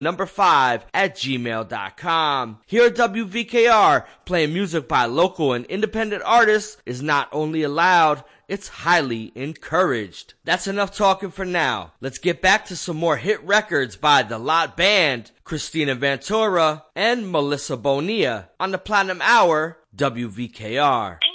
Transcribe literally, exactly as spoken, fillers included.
number five at gmail dot com. Here at W V K R, playing music by local and independent artists is not only allowed, it's highly encouraged. That's enough talking for now. Let's get back to some more hit records by The Lot Band, Christina Ventura, and Melissa Bonilla on the Platinum Hour, W V K R.